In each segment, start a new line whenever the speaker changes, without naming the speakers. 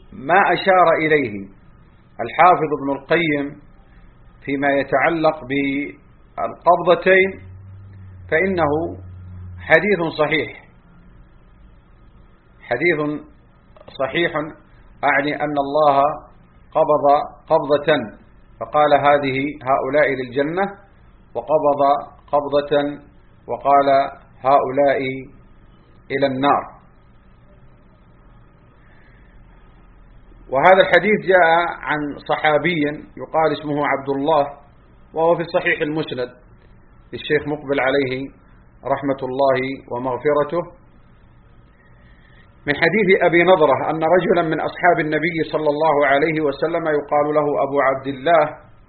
ما أشار إليه الحافظ ابن القيم فيما يتعلق بالقبضتين فإنه حديث صحيح، حديث صحيح، أعني أن الله قبض قبضة فقال هؤلاء للجنة، وقبض قبضة وقال هؤلاء إلى النار. وهذا الحديث جاء عن صحابي يقال اسمه عبد الله، وهو في الصحيح المسند للشيخ مقبل عليه رحمة الله ومغفرته، من حديث أبي نضرة أن رجلا من أصحاب النبي صلى الله عليه وسلم يقال له أبو عبد الله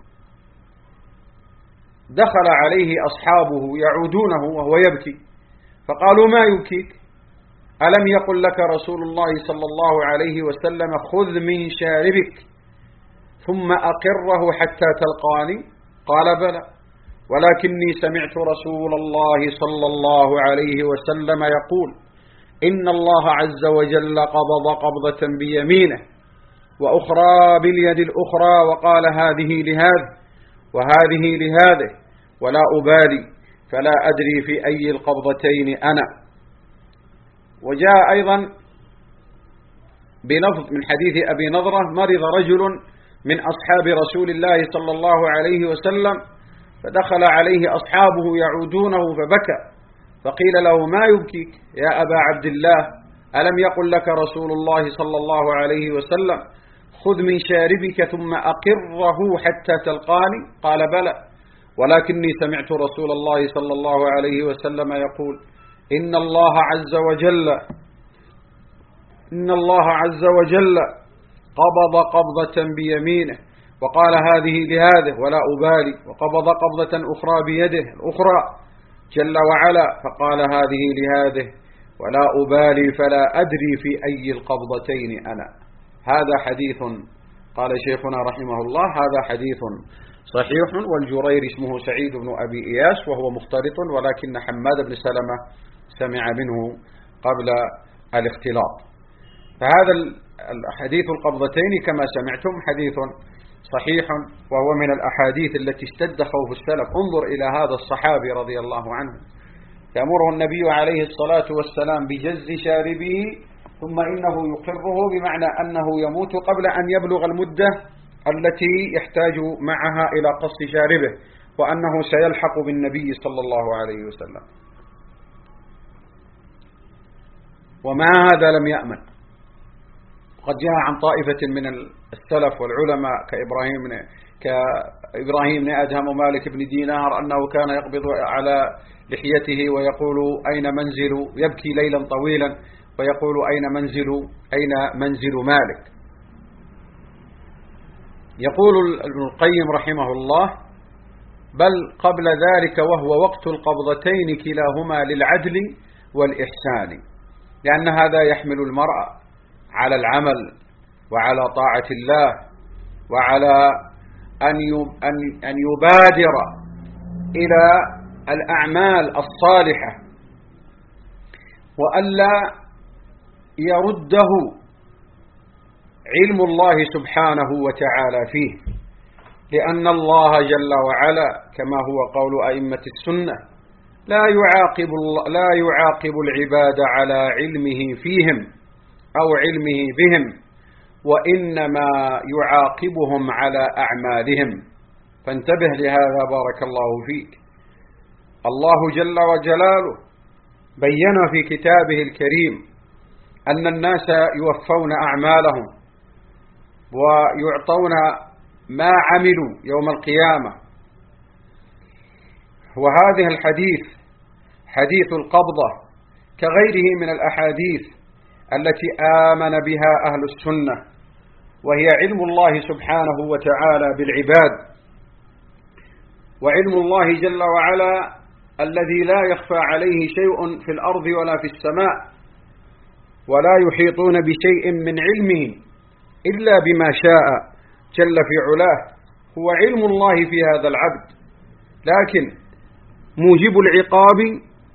دخل عليه أصحابه يعودونه وهو يبكي، فقالوا: ما يبكيك؟ ألم يقل لك رسول الله صلى الله عليه وسلم خذ من شاربك ثم أقره حتى تلقاني؟ قال: بلى، ولكني سمعت رسول الله صلى الله عليه وسلم يقول: إن الله عز وجل قبض قبضة بيمينه وأخرى باليد الأخرى، وقال هذه لهذا وهذه لهذه ولا أبالي، فلا أدري في أي القبضتين أنا. وجاء أيضا بلفظ من حديث أبي نضرة: مرض رجل من أصحاب رسول الله صلى الله عليه وسلم فدخل عليه أصحابه يعودونه فبكى، فقيل له: ما يبكيك يا أبا عبد الله؟ ألم يقل لك رسول الله صلى الله عليه وسلم خذ من شاربك ثم أقره حتى تلقاني؟ قال: بلى، ولكني سمعت رسول الله صلى الله عليه وسلم يقول: إن الله عز وجل قبض قبضة بيمينه وقال هذه لهذه ولا أبالي، وقبض قبضة أخرى بيده الأخرى جل وعلا فقال هذه لهذه ولا أبالي، فلا أدري في أي القبضتين أنا. هذا حديث قال شيخنا رحمه الله: هذا حديث صحيح. والجرير اسمه سعيد بن أبي إياس وهو مختلط، ولكن حماد بن سلمة سمع منه قبل الاختلاط. فهذا الحديث القبضتين كما سمعتم حديث صحيح، وهو من الأحاديث التي اشتد خوف السلف. انظر إلى هذا الصحابي رضي الله عنه يأمره النبي عليه الصلاة والسلام بجز شاربه ثم إنه يقره، بمعنى أنه يموت قبل أن يبلغ المدة التي يحتاج معها إلى قص شاربه، وأنه سيلحق بالنبي صلى الله عليه وسلم. ومع هذا لم يأمن. قد جاء عن طائفة من السلف والعلماء كإبراهيم بن أدهم ومالك بن دينار أنه كان يقبض على لحيته ويقول: أين منزل؟ يبكي ليلا طويلا ويقول: أين منزل مالك؟ يقول ابن القيم رحمه الله: بل قبل ذلك وهو وقت القبضتين كلاهما للعدل والإحسان، لأن هذا يحمل المرء على العمل وعلى طاعة الله وعلى أن يبادر إلى الأعمال الصالحة وألا يرده علم الله سبحانه وتعالى فيه، لأن الله جل وعلا كما هو قول أئمة السنة لا يعاقب العباد على علمه فيهم أو علمه بهم، وإنما يعاقبهم على أعمالهم. فانتبه لهذا بارك الله فيك. الله جل وجلاله بين في كتابه الكريم أن الناس يوفون أعمالهم ويعطون ما عملوا يوم القيامة. وهذه الحديث حديث القبضة كغيره من الأحاديث التي آمن بها أهل السنة، وهي علم الله سبحانه وتعالى بالعباد، وعلم الله جل وعلا الذي لا يخفى عليه شيء في الأرض ولا في السماء، ولا يحيطون بشيء من علمه إلا بما شاء جل في علاه. هو علم الله في هذا العبد، لكن موجب العقاب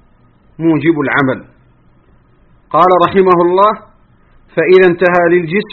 موجب العمل. قال رحمه الله: فإذا انتهى للجسم